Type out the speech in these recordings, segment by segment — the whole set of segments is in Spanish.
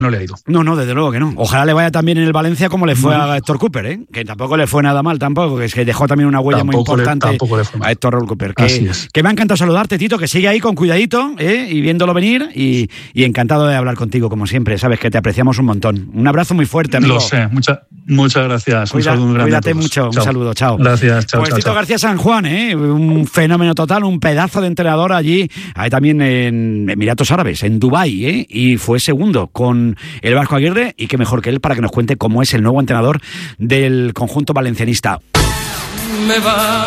no le ha ido. No, desde luego que no. Ojalá le vaya también en el Valencia como le fue a Héctor Cooper, que tampoco le fue nada mal, tampoco, que es que dejó también una huella muy importante a Héctor Cooper. Que me ha encantado saludarte, Tito, que sigue ahí con cuidadito, y viéndolo venir, y encantado de hablar contigo, como siempre. Sabes que te apreciamos un montón. Un abrazo muy fuerte, amigo. Lo sé, muchas gracias. Un saludo muy grande. Cuídate mucho, un saludo, chao. Gracias, chao. Pues Tito García San Juan, un fenómeno total, un pedazo de entrenador allí, también en Emiratos Árabes, en Dubái, y fue segundo con el Vasco Aguirre, y qué mejor que él para que nos cuente cómo es el nuevo entrenador del conjunto valencianista. Me va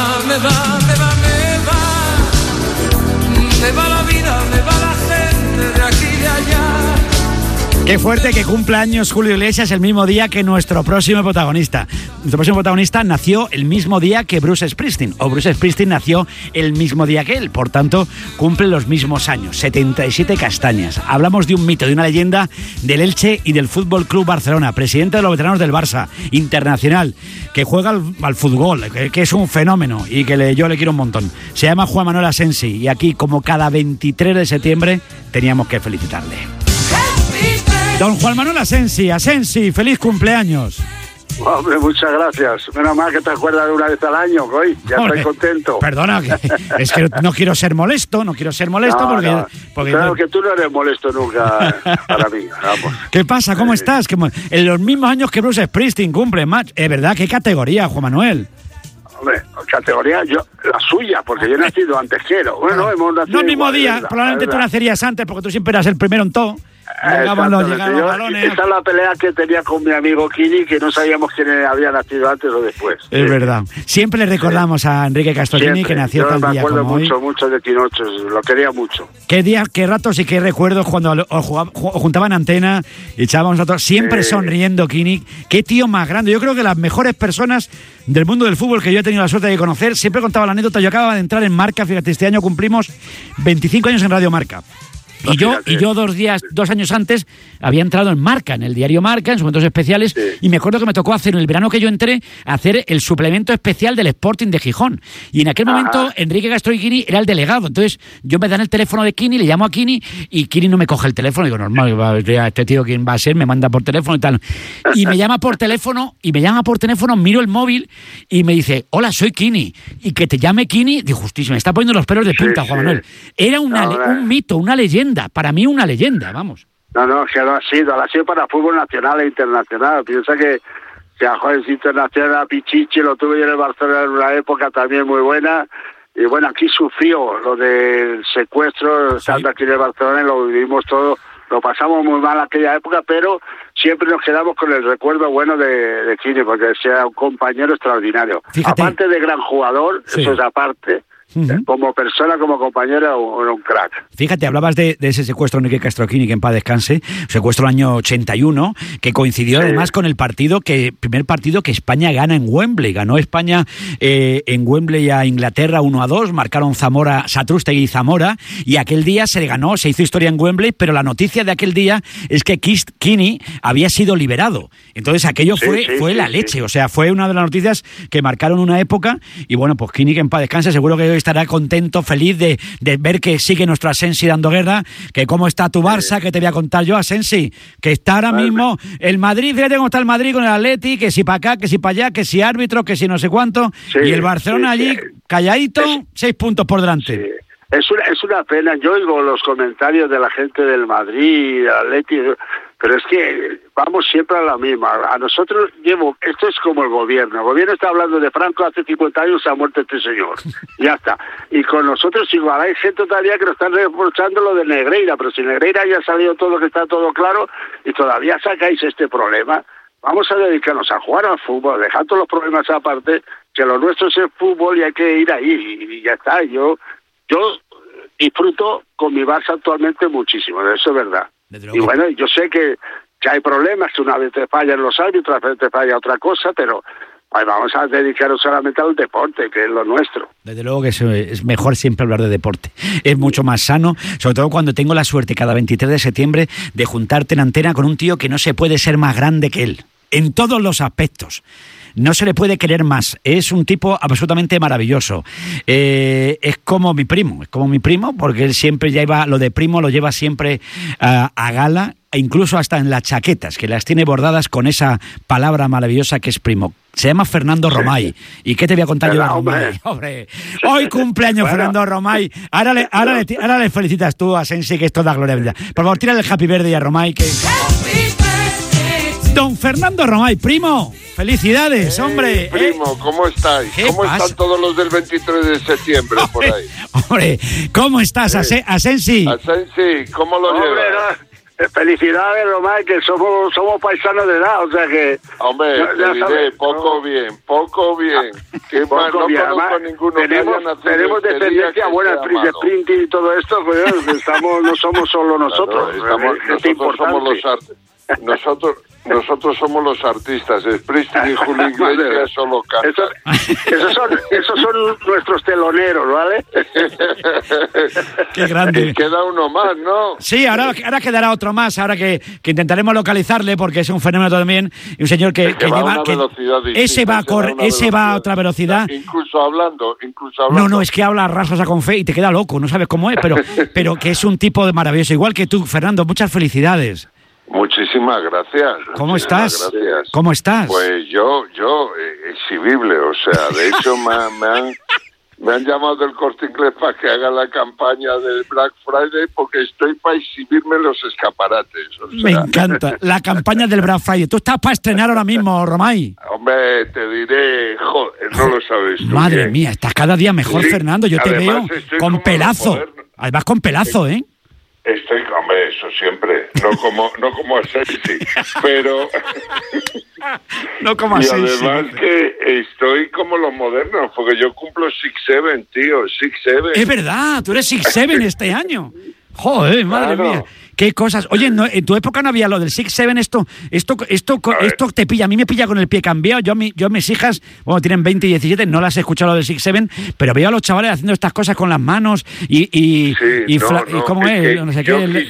la vida, me va la gente de aquí y de allá. Qué fuerte que cumple años Julio Iglesias el mismo día que nuestro próximo protagonista. Nuestro próximo protagonista nació el mismo día que Bruce Springsteen, o Bruce Springsteen nació el mismo día que él, por tanto cumple los mismos años, 77 castañas. Hablamos de un mito, de una leyenda del Elche y del Fútbol Club Barcelona, presidente de los veteranos del Barça, internacional, que juega al fútbol, que es un fenómeno y que yo le quiero un montón. Se llama Juan Manuel Asensi, y aquí, como cada 23 de septiembre, teníamos que felicitarle. Don Juan Manuel Asensi, feliz cumpleaños. Hombre, muchas gracias. Menos mal que te acuerdas de una vez al año, hoy. Ya estoy contento. Perdona, es que no quiero ser molesto, porque claro que tú no eres molesto nunca para mí. Vamos. ¿Qué pasa? ¿Cómo estás? En los mismos años que Bruce Springsteen cumple, es verdad, ¿qué categoría, Juan Manuel? Hombre, categoría la suya, porque yo he nacido antes que él. Bueno, hemos nacido. No el mismo día, probablemente tú nacerías antes, porque tú siempre eras el primero en todo. Llegaban los balones. Esa es la pelea que tenía con mi amigo Kini, que no sabíamos quién había nacido antes o después. Es verdad. Siempre le recordamos a Enrique Castorini que nació tal día como hoy. Yo me acuerdo mucho de Quinocho, lo quería mucho. Qué días, qué ratos y qué recuerdos cuando juntaban antena y echábamos a todos, siempre sonriendo, Kini. Qué tío más grande. Yo creo que las mejores personas del mundo del fútbol que yo he tenido la suerte de conocer, siempre contaba la anécdota. Yo acababa de entrar en Marca, fíjate, este año cumplimos 25 años en Radio Marca. Y yo 2 años antes había entrado en Marca, en el diario Marca, en sus momentos especiales, y me acuerdo que me tocó hacer, en el verano que yo entré, hacer el suplemento especial del Sporting de Gijón. Y en aquel momento, Enrique Castorini era el delegado. Entonces, yo me dan el teléfono de Kini, le llamo a Kini, y Kini no me coge el teléfono. Digo, normal, este tío, ¿quién va a ser? Me manda por teléfono y tal. Y me llama por teléfono, miro el móvil, y me dice, hola, soy Kini. Y que te llame Kini, digo, justísimo, me está poniendo los pelos de punta, Juan Manuel. Era un mito, una leyenda. Para mí una leyenda, vamos. No, que lo ha sido para fútbol nacional e internacional. Piensa que a jovencito internacional, a Pichichi, lo tuve yo en el Barcelona en una época también muy buena. Y bueno, aquí sufrió lo del secuestro, estando aquí en el Barcelona, y lo vivimos todo. Lo pasamos muy mal aquella época, pero siempre nos quedamos con el recuerdo bueno de Kini, porque sea un compañero extraordinario. Fíjate. Aparte de gran jugador, eso es aparte. Como persona, como compañera, un crack. Fíjate, hablabas de ese secuestro de Enrique Castorini, que en paz descanse, secuestro del año 81, que coincidió además con el primer partido que España gana en Wembley. Ganó España en Wembley a Inglaterra 1-2, marcaron Satrústegui y Zamora, y aquel día se hizo historia en Wembley, pero la noticia de aquel día es que Kini había sido liberado. Entonces aquello fue la leche, o sea, fue una de las noticias que marcaron una época, y bueno, pues Kini, que en paz descanse, seguro que hoy estará contento, feliz de ver que sigue nuestro Asensi dando guerra, que cómo está tu Barça, que te voy a contar yo, Asensi, que está ahora mismo el Madrid, fíjate cómo está el Madrid con el Atleti, que si para acá, que si para allá, que si árbitro, que si no sé cuánto, y el Barcelona allí calladito, 6 puntos por delante. Sí. Es una pena. Yo oigo los comentarios de la gente del Madrid, del Atleti, pero es que vamos siempre a la misma. A nosotros esto es como el gobierno. El gobierno está hablando de Franco, hace 50 años se ha muerto este señor. Ya está. Y con nosotros igual hay gente todavía que nos están reprochando lo de Negreira, pero si Negreira ya ha salido todo, que está todo claro, y todavía sacáis este problema. Vamos a dedicarnos a jugar al fútbol, dejar todos los problemas aparte, que lo nuestro es el fútbol y hay que ir ahí, y ya está. Yo disfruto con mi Barça actualmente muchísimo, eso es verdad. Y bueno, yo sé que hay problemas, que una vez te fallan los árbitros, otra vez te falla otra cosa, pero vamos a dedicarnos solamente al deporte, que es lo nuestro. Desde luego que es mejor siempre hablar de deporte. Es mucho más sano, sobre todo cuando tengo la suerte cada 23 de septiembre de juntarte en antena con un tío que no se puede ser más grande que él, en todos los aspectos. No se le puede querer más. Es un tipo absolutamente maravilloso. Es como mi primo, porque él siempre lleva lo de primo, lo lleva siempre a gala. incluso hasta en las chaquetas, que las tiene bordadas con esa palabra maravillosa que es primo. Se llama Fernando Romay. ¿Y qué te voy a contar yo de Romay? Hombre, hoy cumpleaños Fernando Romay. Ahora le felicitas tú a Sensi, que es toda gloria bendita. Por favor, tírale el happy birthday a Romay. Que... Don Fernando Romay, primo. Felicidades, hombre. Primo, ¿cómo estáis? ¿Cómo están todos los del 23 de septiembre por ahí? Hombre, ¿cómo estás, Asensi? Asensi, ¿cómo lo llevas? Felicidades, Romay, que somos paisanos de edad, o sea que... Hombre, te diré, poco bien. Que no conozco ninguno tenemos descendencia buena, de Sprinting y todo esto, pues no somos solo nosotros. Nosotros somos los artes. Nosotros somos los artistas, Springsteen y Julio Iglesias solo cantan. Esos son nuestros teloneros, ¿vale? Qué grande. Y queda uno más, ¿no? Sí, ahora quedará otro más, ahora que intentaremos localizarle, porque es un fenómeno también, y un señor que lleva... a una velocidad distinta, ese va a otra velocidad. Incluso hablando. No, es que habla rasgosa con fe y te queda loco, no sabes cómo es, pero que es un tipo de maravilloso, igual que tú, Fernando, muchas felicidades. Muchísimas gracias. ¿Cómo estás? Gracias. ¿Cómo estás? Pues yo exhibible, o sea, de hecho me han llamado del Corte Inglés para que haga la campaña del Black Friday porque estoy para exhibirme en los escaparates. O sea. Me encanta, la campaña del Black Friday. Tú estás para estrenar ahora mismo, Romay. Hombre, te diré, joder, no lo sabes tú. Madre mía, estás cada día mejor, sí, Fernando. Yo te veo con pelazo. Además con pelazo, ¿eh? Hombre, eso siempre, no como a Sensi, pero... No como a Sensi. Y además que estoy como los modernos, porque yo cumplo 6-7, tío, 6-7. Es verdad, tú eres 6-7 este año. Joder, madre mía. Qué cosas. Oye, en tu época no había lo del 6-7, esto te pilla. A mí me pilla con el pie cambiado. Yo mis hijas, tienen 20 y 17, no las he escuchado lo del 6-7, pero veo a los chavales haciendo estas cosas con las manos y cómo es, no sé yo qué.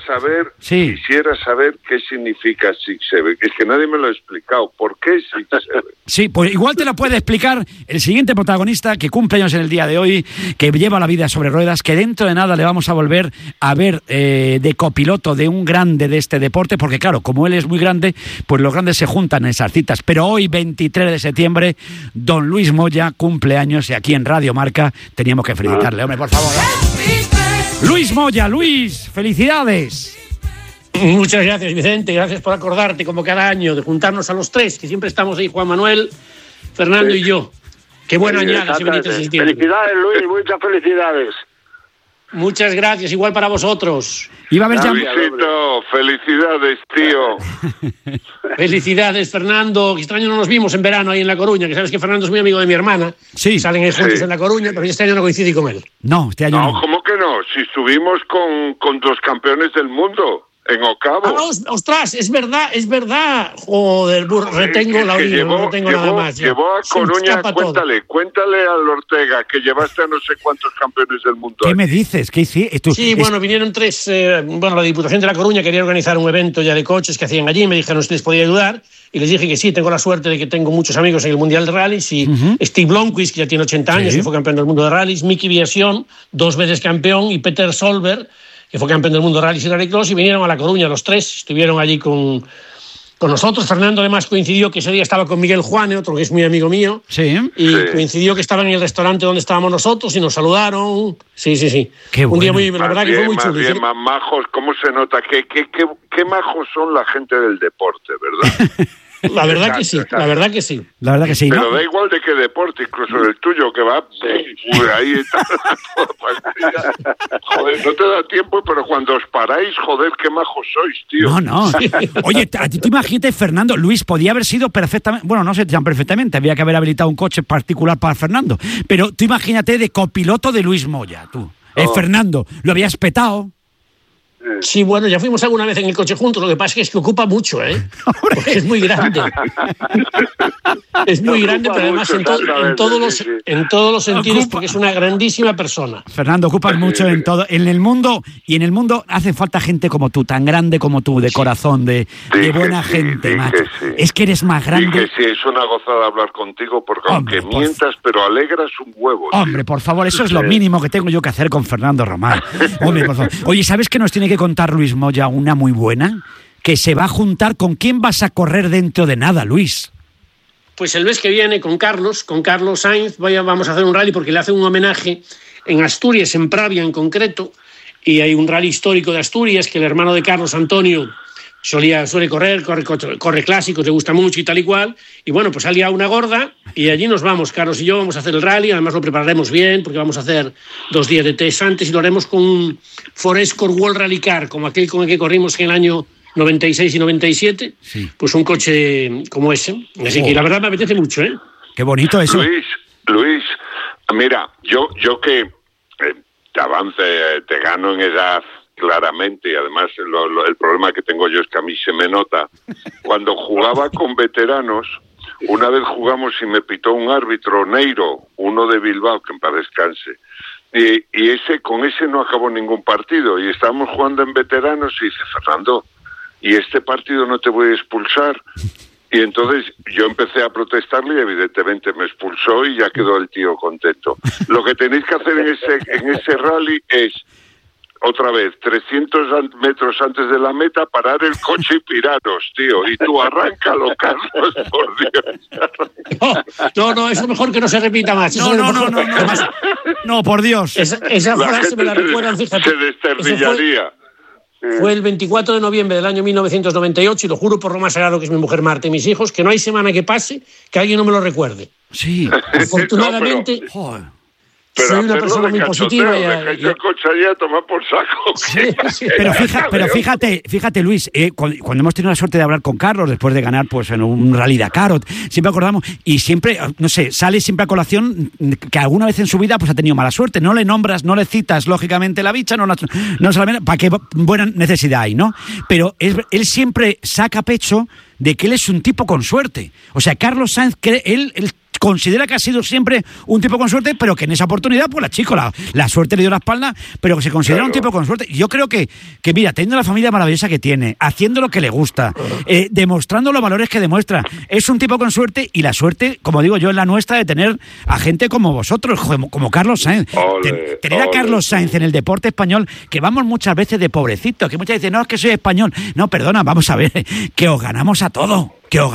Quisiera saber qué significa 6-7. Es que nadie me lo ha explicado. ¿Por qué 6-7? Sí, pues igual te lo puede explicar el siguiente protagonista que cumple años en el día de hoy, que lleva la vida sobre ruedas, que dentro de nada le vamos a volver a ver de copiloto de un grande de este deporte, porque claro, como él es muy grande, pues los grandes se juntan en esas citas. Pero hoy, 23 de septiembre, don Luis Moya cumple años y aquí en Radio Marca teníamos que felicitarle. Hombre, por favor. Luis Moya, Luis, felicidades. Muchas gracias, Vicente, gracias por acordarte como cada año de juntarnos a los tres, que siempre estamos ahí, Juan Manuel, Fernando y yo. Qué buena añada, ese bonito septiembre. Felicidades, Luis, muchas felicidades. Muchas gracias, igual para vosotros. Iba a haber Luisito, felicidades, tío. Felicidades, Fernando. Extraño no nos vimos en verano ahí en La Coruña, que sabes que Fernando es muy amigo de mi hermana. Sí. Salen ahí juntos en La Coruña, pero este año no coincidí con él. No, este año no. No, ¿cómo que no? Si estuvimos con dos campeones del mundo. En Ocavo. ¡Ostras! Es verdad. Joder, retengo la orilla, no tengo nada más. Llevó a Coruña, cuéntale al Ortega que llevaste a no sé cuántos campeones del mundo. ¿Qué me dices? ¿Qué hiciste? Sí, vinieron tres. La Diputación de La Coruña quería organizar un evento ya de coches que hacían allí. Me dijeron si les podía ayudar. Y les dije que sí, tengo la suerte de que tengo muchos amigos en el Mundial de Rallys. Y Steve Blomqvist, que ya tiene 80 años, que fue campeón del mundo de Rallys. Mickey Viasion, 2 veces campeón. Y Peter Solberg, que fue campeón del mundo de Rallys y Rallycross, y vinieron a La Coruña los tres, estuvieron allí con nosotros. Fernando además coincidió que ese día estaba con Miguel Juane, otro que es muy amigo mío, coincidió que estaba en el restaurante donde estábamos nosotros y nos saludaron. Sí. Qué bueno. Un día la verdad que fue muy chulo. Más majos, ¿cómo se nota? Qué majos son la gente del deporte, ¿verdad? La verdad que sí. Pero ¿no? da igual de qué deporte, incluso el tuyo, que va ahí está. Joder, no te da tiempo, pero cuando os paráis, joder, qué majos sois, tío. No. Oye, a ti te imaginas, Fernando, Luis podía haber sido perfectamente, no sé tan perfectamente, había que haber habilitado un coche particular para Fernando, pero tú imagínate de copiloto de Luis Moya, tú. Fernando, lo habías petado. Sí, ya fuimos alguna vez en el coche juntos, lo que pasa es que ocupa mucho, porque es muy grande. Es muy grande, pero además en todos los sentidos, porque es una grandísima persona. Fernando, ocupas mucho en todo, en el mundo hace falta gente como tú, tan grande como tú, de corazón, de buena gente, macho. Es que eres más grande. Y que sí, es una gozada hablar contigo, porque aunque mientas, pero alegras un huevo. Hombre, por favor, eso es lo mínimo que tengo yo que hacer con Fernando Romay. Hombre, por favor. Oye, ¿sabes qué nos tiene que contar Luis Moya una muy buena, que se va a juntar. ¿Con quién vas a correr dentro de nada, Luis? Pues el mes que viene con Carlos Sainz, vamos a hacer un rally porque le hacen un homenaje en Asturias, en Pravia en concreto, y hay un rally histórico de Asturias que el hermano de Carlos, Antonio, suele corre clásicos, le gusta mucho y tal y cual, y bueno, pues salía una gorda y allí nos vamos, Carlos y yo vamos a hacer el rally, además lo prepararemos bien porque vamos a hacer 2 días de test antes y lo haremos con un Forescore World Rally Car, como aquel con el que corrimos en el año 96 y 97, sí. Pues un coche como ese, así que la verdad me apetece mucho, ¿eh? Qué bonito eso. Luis, mira, yo que te avance, te gano en edad claramente, y además el problema que tengo yo es que a mí se me nota. Cuando jugaba con veteranos, una vez jugamos y me pitó un árbitro, Neiro, uno de Bilbao, que en paz descanse, y con ese no acabó ningún partido, y estábamos jugando en veteranos y dice, Fernando, y este partido no te voy a expulsar. Y entonces yo empecé a protestarle y evidentemente me expulsó y ya quedó el tío contento. Lo que tenéis que hacer en ese rally es, otra vez, 300 metros antes de la meta, parar el coche y piraros, tío. Y tú arráncalo, Carlos, por Dios. No, eso mejor que no se repita más. No, por Dios. Esa frase me la recuerdan, fíjate. Se desternillaría. Fue el 24 de noviembre del año 1998 y lo juro por lo más sagrado que es mi mujer Marta y mis hijos, que no hay semana que pase que alguien no me lo recuerde. Sí. Afortunadamente, soy una persona muy positiva. Dejáis el coche allí a tomar por saco. Sí. Pero fíjate, Luis, cuando hemos tenido la suerte de hablar con Carlos después de ganar pues en un Rally Dakar, siempre acordamos y siempre, no sé, sale siempre a colación que alguna vez en su vida pues ha tenido mala suerte. No le nombras, no le citas lógicamente la bicha, no solamente para qué buena necesidad hay, ¿no? Pero él siempre saca pecho de que él es un tipo con suerte. O sea, Carlos Sainz, él considera que ha sido siempre un tipo con suerte, pero que en esa oportunidad, pues la suerte le dio la espalda, pero que se considera un tipo con suerte. Yo creo que mira, teniendo la familia maravillosa que tiene, haciendo lo que le gusta, demostrando los valores que demuestra, es un tipo con suerte, y la suerte, como digo yo, es la nuestra de tener a gente como vosotros, como Carlos Sainz. Tener a Carlos Sainz en el deporte español, que vamos muchas veces de pobrecito, que muchas veces, no, es que soy español. No, perdona, vamos a ver, que os ganamos a todo.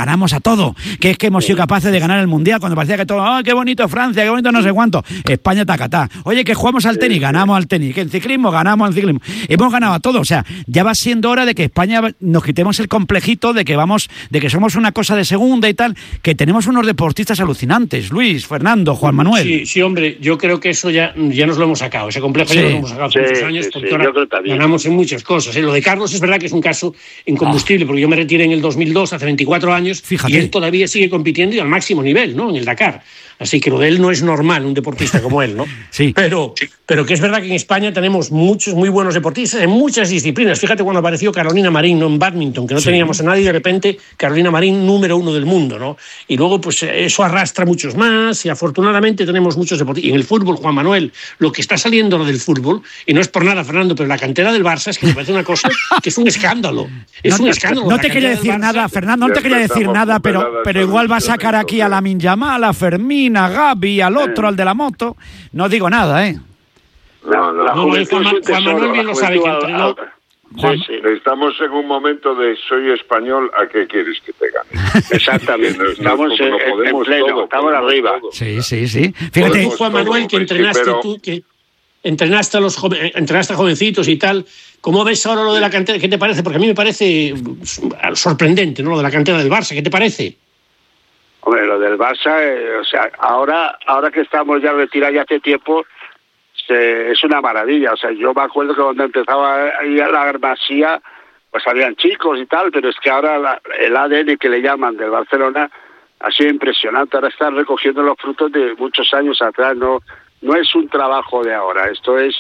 Que es que hemos sido capaces de ganar el Mundial cuando parecía que todo, qué bonito Francia, qué bonito no sé cuánto, España tacatá. Oye, que jugamos al tenis, ganamos al tenis, que en ciclismo ganamos al ciclismo. Hemos ganado a todo, o sea, ya va siendo hora de que España nos quitemos el complejito de que somos una cosa de segunda y tal, que tenemos unos deportistas alucinantes, Luis, Fernando, Juan Manuel. Sí, hombre, yo creo que eso ya nos lo hemos sacado, ese complejo ya lo hemos sacado hace muchos años, porque ahora ganamos en muchas cosas. Lo de Carlos es verdad que es un caso incombustible, porque yo me retiré en el 2002, hace 24 años, fíjate. Y él todavía sigue compitiendo y al máximo nivel, ¿no? En el Dakar. Así que lo de él no es normal, un deportista como él, ¿no? Sí. Pero que es verdad que en España tenemos muchos muy buenos deportistas en muchas disciplinas. Fíjate cuando apareció Carolina Marín, ¿no? En badminton, que no teníamos a nadie, y de repente Carolina Marín, número 1 del mundo, ¿no? Y luego, pues eso arrastra muchos más y afortunadamente tenemos muchos deportistas. Y en el fútbol, Juan Manuel, lo que está saliendo lo del fútbol, y no es por nada, Fernando, pero la cantera del Barça es que me parece una cosa que es un escándalo. Es un escándalo. No te quería decir nada, Fernando, no te quería decir nada, pero igual va a sacar aquí a Lamine Yamal, a Fermín, a Gavi, al otro, al de la moto. No digo nada, ¿eh? Juan Manuel bien lo sabe que entrenó. Estamos en un momento de soy español, ¿a qué quieres que te gane? Exactamente, estamos en pleno, estamos arriba. Sí. Fíjate, Juan Manuel, que entrenaste tú, que entrenaste a jovencitos y tal. ¿Cómo ves ahora lo de la cantera? ¿Qué te parece? Porque a mí me parece sorprendente, ¿no? Lo de la cantera del Barça, ¿qué te parece? Hombre, lo del Barça, o sea, ahora que estamos ya retirados ya hace tiempo, es una maravilla. O sea, yo me acuerdo que cuando empezaba a ir a la Masía, pues habían chicos y tal, pero es que ahora el ADN que le llaman del Barcelona ha sido impresionante. Ahora están recogiendo los frutos de muchos años atrás. No es un trabajo de ahora, esto es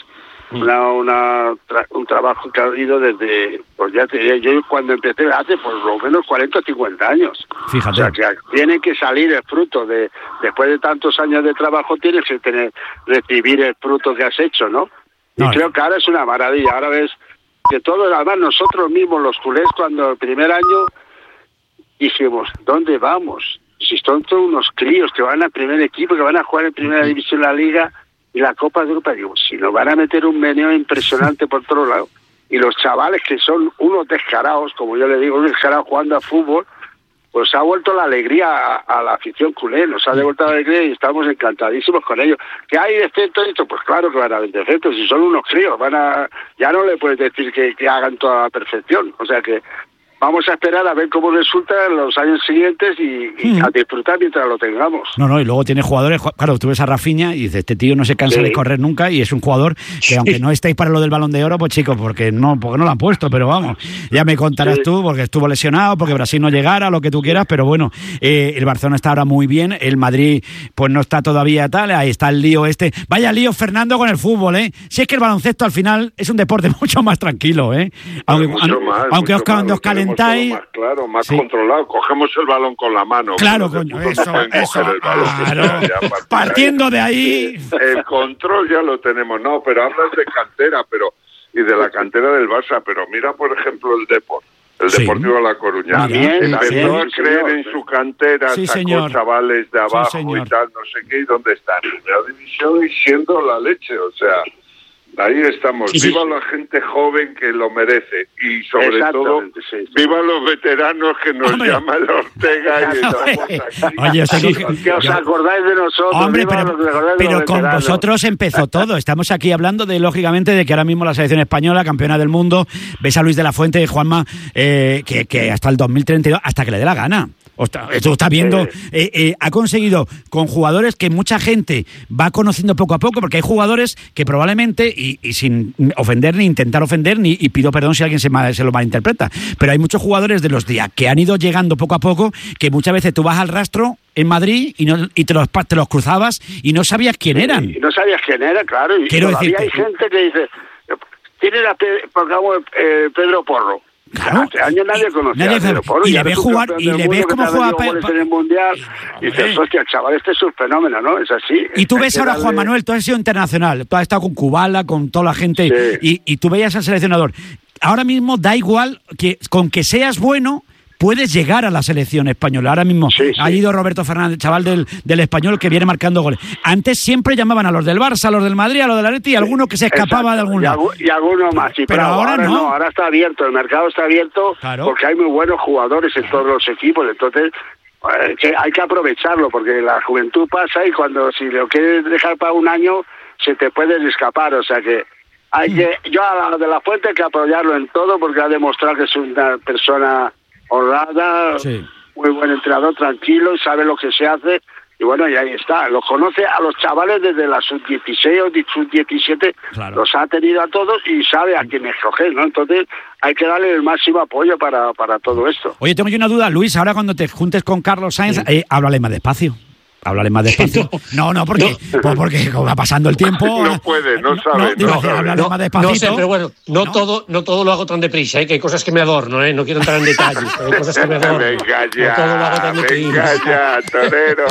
un trabajo que ha habido desde, pues ya te diré, yo cuando empecé hace por lo menos 40 o 50 años. Fíjate. O sea, que tiene que salir el fruto después de tantos años de trabajo, tienes que recibir el fruto que has hecho, ¿no? Y creo que ahora es una maravilla. Ahora ves que todo, además nosotros mismos los culés, cuando el primer año dijimos, ¿dónde vamos? Si son todos unos críos que van al primer equipo, que van a jugar en primera división de la Liga y la Copa de Europa, digo, si nos van a meter un meneo impresionante por todos lados. y los chavales que son unos descarados, como yo le digo, unos descarados jugando a fútbol, pues ha vuelto la alegría a la afición culé, nos ha devuelto la alegría y estamos encantadísimos con ellos. ¿Que hay defectos? Pues claro que van a haber defectos, si son unos críos, ya no le puedes decir que hagan toda la perfección, o sea que vamos a esperar a ver cómo resulta en los años siguientes y a disfrutar mientras lo tengamos. No, y luego tiene jugadores, claro, tú ves a Rafinha y dices, este tío no se cansa de correr nunca y es un jugador que aunque no estéis para lo del Balón de Oro, pues chicos, porque no lo han puesto, pero vamos, ya me contarás tú, porque estuvo lesionado, porque Brasil no llegara, lo que tú quieras, pero bueno, el Barcelona está ahora muy bien, el Madrid pues no está todavía tal, ahí está el lío este. Vaya lío, Fernando, con el fútbol, ¿eh? Si es que el baloncesto al final es un deporte mucho más tranquilo, ¿eh? Aunque os calentáis. Más claro, más controlado. Cogemos el balón con la mano. Claro, coño, eso. Claro. Partiendo de ahí. El control ya lo tenemos. No, pero hablas de cantera, y de la cantera del Barça, pero mira, por ejemplo, el Depor. El Deportivo de La Coruña. Empezó a creer en su cantera, sacó chavales de abajo y tal, no sé qué, y dónde están. En primera división y siendo la leche, o sea. Ahí estamos. Viva la gente joven que lo merece y sobre todo viva los veteranos que nos llama el Ortega y estamos aquí. Oye, que os acordáis de nosotros. Hombre, pero con vosotros empezó todo. Estamos aquí hablando de, lógicamente, de que ahora mismo la selección española, campeona del mundo, ves a Luis de la Fuente, Juanma, que hasta el 2032, hasta que le dé la gana. Esto está viendo, ha conseguido con jugadores que mucha gente va conociendo poco a poco, porque hay jugadores que probablemente, y sin ofender ni intentar ofender, y pido perdón si alguien se lo malinterpreta, pero hay muchos jugadores de los días que han ido llegando poco a poco, que muchas veces tú vas al rastro en Madrid y te los cruzabas y no sabías quién eran. Y no sabías quién era, claro. Y todavía hay gente que dice, ¿quién era Pedro Porro? Claro. Hace años nadie conocía a Pedro Porro. Y le ves jugar, y le ves cómo juega en el Mundial. Y dices, hostia, el chaval este es un fenómeno, ¿no? Es así. Y tú ves ahora, Juan Manuel, tú has sido internacional, tú has estado con Kubala, con toda la gente, y tú veías al seleccionador. Ahora mismo da igual que con que seas bueno, puedes llegar a la selección española. Ahora mismo ha ido Roberto Fernández, chaval del Español, que viene marcando goles. Antes siempre llamaban a los del Barça, a los del Madrid, a los del Atleti, y alguno que se escapaba de algún lado. Y alguno más, sí, pero ahora no. Ahora está abierto, el mercado está abierto, porque hay muy buenos jugadores en todos los equipos, entonces que hay que aprovecharlo, porque la juventud pasa y si lo quieres dejar para un año, se te puede escapar, o sea que yo a la de la Fuente hay que apoyarlo en todo, porque ha demostrado que es una persona honrada, muy buen entrenador, tranquilo, y sabe lo que se hace, y bueno, y ahí está, los conoce a los chavales desde la sub-16 o sub-17, los ha tenido a todos y sabe a quién escoger, ¿no? Entonces hay que darle el máximo apoyo para todo esto. Oye, tengo yo una duda, Luis, ahora cuando te juntes con Carlos Sainz, háblale más despacio. Háblale más despacio. No, porque va pasando el tiempo. No puede, no sabe. Háblale más despacito. No sé, pero bueno, no todo lo hago tan deprisa, que hay cosas que me adorno, no quiero entrar en detalles, pero hay cosas que me adorno. Venga ya, no todo lo hago tan deprisa. Torero.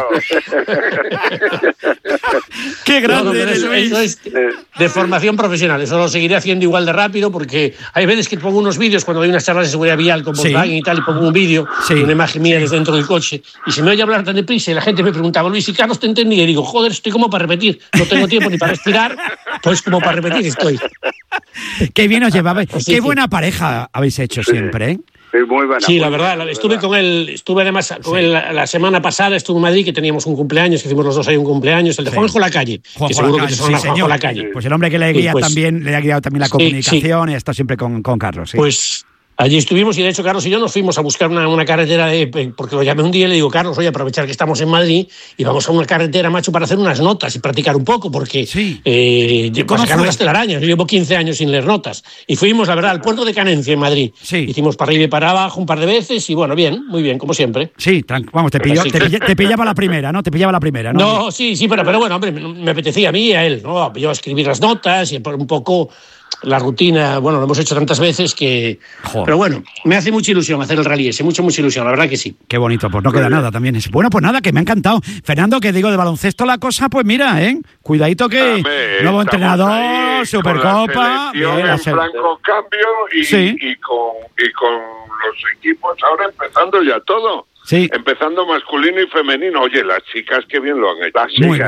Qué grande eres, Luis. Eso es de formación profesional, eso lo seguiré haciendo igual de rápido, porque hay veces que pongo unos vídeos cuando doy unas charlas de seguridad vial con Volkswagen y tal, y pongo un vídeo, una imagen mía desde dentro del coche, y se me oye hablar tan deprisa y la gente me pregunta, Luis, y Carlos te entendía, y digo, joder, estoy como para repetir, no tengo tiempo ni para respirar, pues como para repetir estoy. Qué bien os llevabais, qué buena pareja habéis hecho siempre, ¿eh? Muy buena. Sí, la verdad, estuve con él, además con él la semana pasada, estuve en Madrid, que teníamos un cumpleaños, que hicimos los dos ahí un cumpleaños, el de Juanjo Lacalle, que seguro que te suena Juanjo Lacalle. Pues el hombre que le guía también, le ha guiado también la comunicación y ha estado siempre con Carlos. Sí. Pues allí estuvimos y de hecho Carlos y yo nos fuimos a buscar una carretera, porque lo llamé un día y le digo, Carlos, voy a aprovechar que estamos en Madrid y vamos a una carretera, macho, para hacer unas notas y practicar un poco, porque para sacar las telarañas, yo llevo 15 años sin leer notas. Y fuimos, la verdad, al puerto de Canencia en Madrid. Hicimos para arriba y para abajo un par de veces y bueno, bien, muy bien, como siempre. Sí, vamos, te pillaba la primera, ¿no? Te pillaba la primera, ¿no? No, sí, pero bueno, hombre, me apetecía a mí y a él, ¿no? Yo a escribir las notas y un poco la rutina, bueno, lo hemos hecho tantas veces que... Joder. Pero bueno, me hace mucha ilusión hacer el rally ese, mucha ilusión, la verdad que sí. Qué bonito, pues no queda nada también. Bueno, pues nada, que me ha encantado. Fernando, que digo, de baloncesto la cosa, pues mira, cuidadito que nuevo entrenador, Supercopa... En franco cambio y con los equipos ahora empezando ya todo. Sí. Empezando masculino y femenino. Oye, las chicas qué bien lo han hecho.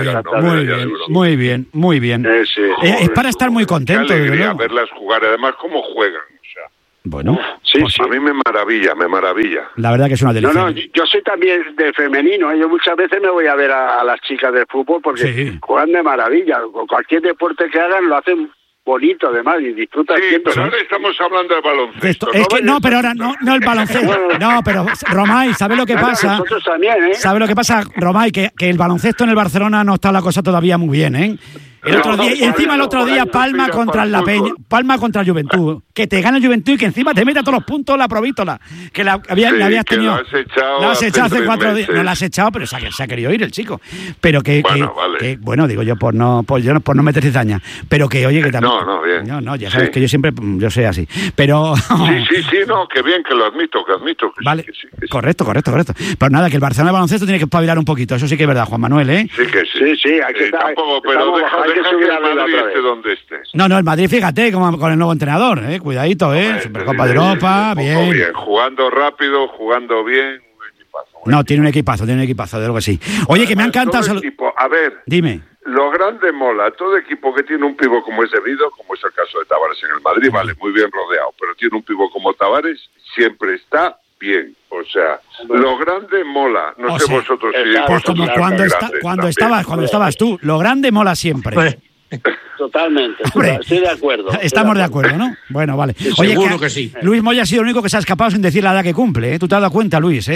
Muy bien. Sí, Es para estar muy contento. Qué alegría verlas jugar, además cómo juegan. O sea, bueno, sí. A mí me maravilla. La verdad que es una delicia. No, yo soy también de femenino. Yo muchas veces me voy a ver a las chicas del fútbol porque juegan de maravilla. Cualquier deporte que hagan lo hacen bonito, además, y disfrutan siempre. Pero ahora estamos hablando de baloncesto. Pero ahora no el baloncesto. No, pero Romay, ¿sabes lo que pasa? Nosotros también, ¿eh? ¿Sabes lo que pasa, Romay? Que el baloncesto en el Barcelona no está la cosa todavía muy bien, ¿eh? El otro día Palma contra la Peña, Palma contra el Juventud, que te gana el Juventud y que encima te meta todos los puntos la Provítola, que le habías tenido. Lo has echado hace 4 días. No la has echado, pero se ha querido ir el chico. Pero bueno, digo yo por no meter cizaña, pero que oye que también. No, bien. No, ya sabes que yo soy así. Pero sí, no, que bien, que lo admito. Que vale. Sí. Correcto. Pero nada, que el Barcelona de baloncesto tiene que espabilar un poquito, eso sí que es verdad, Juan Manuel, ¿eh? Sí que sí. Hay que tampoco, pero deja que el Madrid esté donde estés. No, el Madrid, fíjate, como con el nuevo entrenador, cuidadito, Supercopa de Europa, bien. Jugando rápido, jugando bien, un equipazo. No, tiene un equipazo, de algo que sí. Oye, que me ha encantado. A ver, dime. Lo grande mola, todo equipo que tiene un pivo como es debido, como es el caso de Tavares en el Madrid, vale, muy bien rodeado, pero tiene un pivo como Tavares, siempre está bien. O sea, lo grande mola. No sé vosotros si... Pues como cuando estabas tú, lo grande mola siempre. Totalmente, estoy de acuerdo. Estamos de acuerdo, ¿no? Bueno, vale. Oye, seguro que sí. Luis Moya ha sido el único que se ha escapado sin decir la edad que cumple, ¿eh? ¿Tú te has dado cuenta, Luis,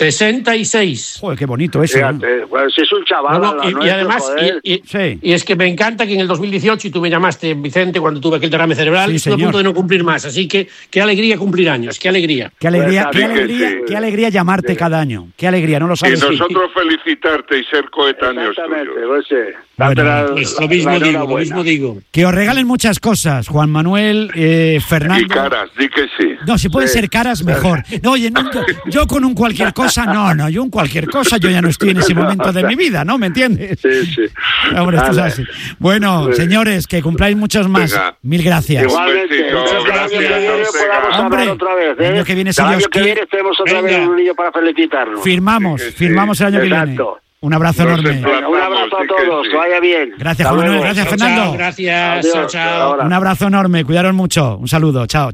66. Joder, qué bonito eso. Fíjate, pues es un chaval. Y además, y es que me encanta que en el 2018, y tú me llamaste, Vicente, cuando tuve aquel derrame cerebral, estuve a punto de no cumplir más. Así que qué alegría cumplir años, qué alegría. Qué alegría llamarte cada año. Qué alegría, no lo sabes. Y nosotros felicitarte y ser coetáneos tuyos. Lo mismo digo. Que os regalen muchas cosas, Juan Manuel, Fernando. Y caras, di que sí. No, si pueden ser caras, mejor. No, oye, yo con un cualquier cosa, yo un cualquier cosa, yo ya no estoy en ese momento de mi vida, ¿no? ¿Me entiendes? Sí. Hombre, esto es así. Bueno, señores, que cumpláis muchos más. Venga. Mil gracias. Igualmente. Gracias. Hombre, el año que viene, si Dios quiere, tenemos otra vez un niño para felicitarnos. Firmamos el año que viene. Un abrazo enorme. Un abrazo a todos, que vaya bien. Gracias, Juan Manuel, gracias, Fernando. Chao, gracias, chao. Un abrazo enorme, cuidaros mucho. Un saludo, chao.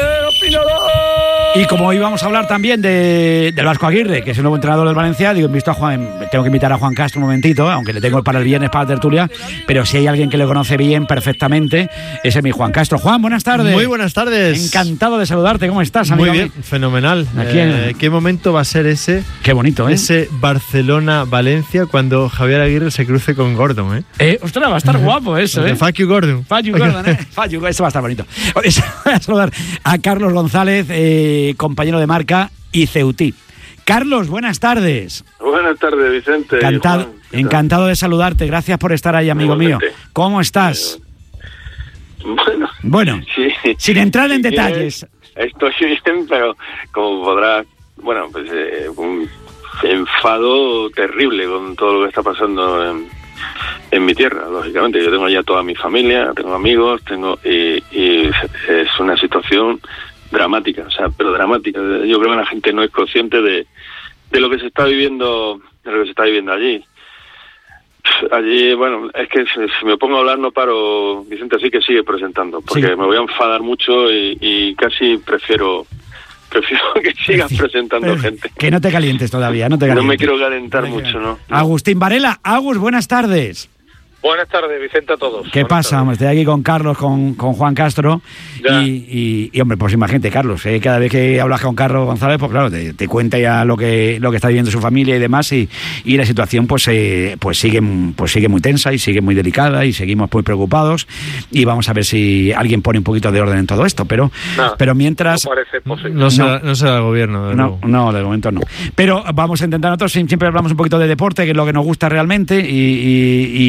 Y como íbamos a hablar también del Vasco Aguirre, que es el nuevo entrenador del Valencia, digo, tengo que invitar a Juan Castro un momentito, aunque le tengo para el viernes para la tertulia, pero si hay alguien que le conoce bien, perfectamente, ese es mi Juan Castro. Juan, buenas tardes. Muy buenas tardes. Encantado de saludarte, ¿cómo estás, amigo? Muy bien, fenomenal. ¿Qué momento va a ser ese? Qué bonito, ¿eh? Ese Barcelona-Valencia cuando Javier Aguirre se cruce con Gordon, Ostras, va a estar guapo eso, Fuck you, Gordon. Fuck you, Gordon, eso va a estar bonito. Voy a saludar a Carlos González, compañero de marca y Ceutí. Carlos, buenas tardes. Buenas tardes, Vicente. Encantado de saludarte. Gracias por estar ahí, amigo mío. ¿Cómo estás? Bueno, sí, sin entrar en detalles. Estoy bien, pero como podrás, un enfado terrible con todo lo que está pasando en mi tierra, lógicamente. Yo tengo ya toda mi familia, tengo amigos, y es una situación dramática, pero dramática. Yo creo que la gente no es consciente de lo que se está viviendo, allí. Allí, es que si me pongo a hablar no paro, Vicente, así que sigue presentando, porque me voy a enfadar mucho y casi prefiero que sigas presentando gente. Que no te calientes todavía, no me quiero calentar mucho, ¿no? Agustín Varela. Agus, buenas tardes. Buenas tardes, Vicente, a todos. ¿Qué pasa? Estoy aquí con Carlos, con Juan Castro. Y hombre, pues imagínate, Carlos, cada vez que hablas con Carlos González, pues claro, te cuenta ya lo que está viviendo su familia y demás, y la situación pues sigue muy tensa y sigue muy delicada, y seguimos muy preocupados, y vamos a ver si alguien pone un poquito de orden en todo esto, pero mientras... No parece posible. No será el gobierno. No, de momento no. Pero vamos a intentar, nosotros siempre hablamos un poquito de deporte, que es lo que nos gusta realmente, y no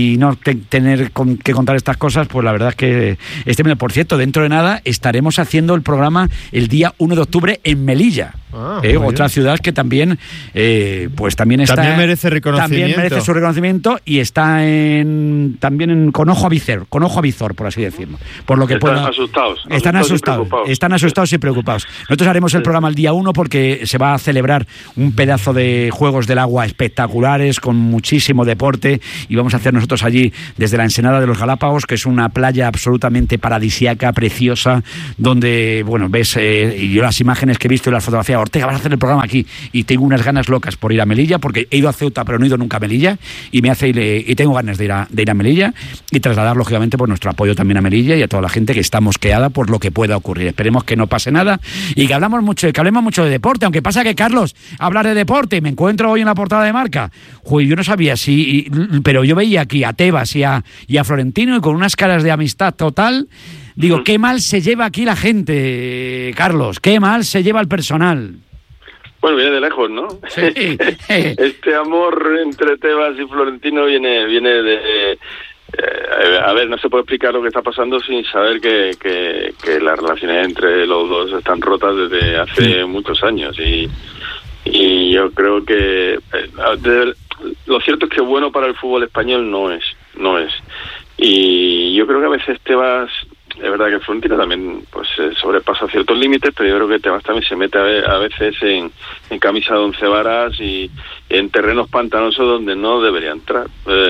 tener que contar estas cosas, pues la verdad es que por cierto, dentro de nada estaremos haciendo el programa el día 1 de octubre en Melilla. Otra ciudad que también pues también está, también merece reconocimiento. También merece su reconocimiento y está con ojo a visor, por así decirlo. Por lo que están asustados y preocupados. Nosotros haremos el programa el día 1 porque se va a celebrar un pedazo de Juegos del Agua espectaculares con muchísimo deporte y vamos a hacer nosotros allí desde la Ensenada de los Galápagos, que es una playa absolutamente paradisíaca, preciosa, donde, bueno, ves, y yo las imágenes que he visto y las fotografías, Ortega, vas a hacer el programa aquí, y tengo unas ganas locas por ir a Melilla, porque he ido a Ceuta pero no he ido nunca a Melilla, y tengo ganas de ir a Melilla y trasladar lógicamente por nuestro apoyo también a Melilla y a toda la gente que está mosqueada por lo que pueda ocurrir. Esperemos que no pase nada y que hablemos mucho de deporte, aunque pasa que, Carlos, hablar de deporte, me encuentro hoy en la portada de Marca, yo no sabía pero yo veía aquí a Tebas y a Florentino y con unas caras de amistad total. Digo, qué mal se lleva aquí la gente, Carlos, qué mal se lleva el personal. Bueno, viene de lejos, ¿no? Sí. Este amor entre Tebas y Florentino viene de... a ver, no se puede explicar lo que está pasando sin saber que las relaciones entre los dos están rotas desde hace muchos años y yo creo que lo cierto es que bueno para el fútbol español no es. Y yo creo que a veces Tebas, es verdad que Florentino también pues sobrepasa ciertos límites, pero yo creo que Tebas también se mete a veces en camisa de 11 varas y en terrenos pantanosos donde no debería entrar.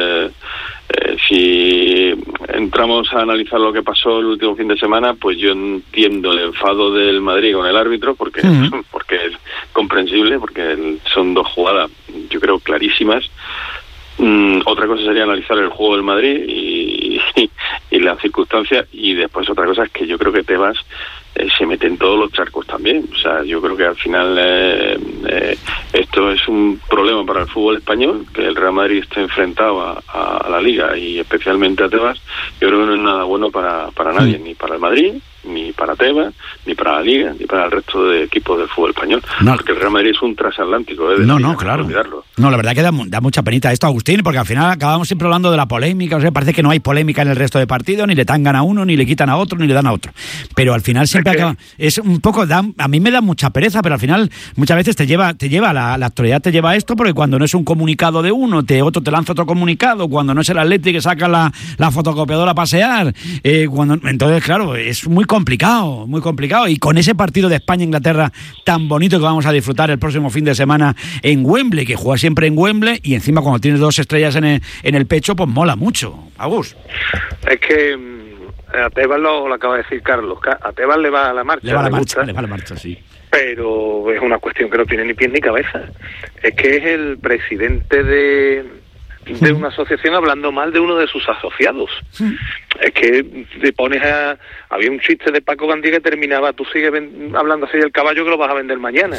Si entramos a analizar lo que pasó el último fin de semana, pues yo entiendo el enfado del Madrid con el árbitro, porque es comprensible, porque son dos jugadas, yo creo, clarísimas. Otra cosa sería analizar el juego del Madrid y las circunstancias, y después otra cosa es que yo creo que Tebas se mete en todos los charcos también. O sea, yo creo que al final esto es un problema para el fútbol español, que el Real Madrid esté enfrentado a la Liga y especialmente a Tebas. Yo creo que no es nada bueno para nadie, ni para el Madrid, ni para Tebas, ni para la Liga, ni para el resto de equipos del fútbol español. No. Porque el Real Madrid es un transatlántico. Claro. No, la verdad que da mucha penita esto, Agustín, porque al final acabamos siempre hablando de la polémica. O sea, parece que no hay polémica en el resto de partidos, ni le tangan a uno, ni le quitan a otro, ni le dan a otro. Pero al final siempre acaba... Es un poco... a mí me da mucha pereza, pero al final muchas veces te lleva la actualidad te lleva a esto, porque cuando no es un comunicado de uno, otro te lanza otro comunicado, cuando no es el Atleti que saca la fotocopiadora a pasear, entonces, claro, es muy complicado, y con ese partido de España-Inglaterra tan bonito que vamos a disfrutar el próximo fin de semana en Wembley, que juega siempre en Wembley, y encima cuando tienes 2 estrellas en el pecho, pues mola mucho. Agus. Es que a Tebas lo acaba de decir Carlos, a Tebas le va a la marcha. Le va a la marcha, sí. Pero es una cuestión que no tiene ni pie ni cabeza. Es que es el presidente de una asociación hablando mal de uno de sus asociados. Es que te pones había un chiste de Paco Gandía que terminaba: tú sigues hablando así del caballo que lo vas a vender mañana.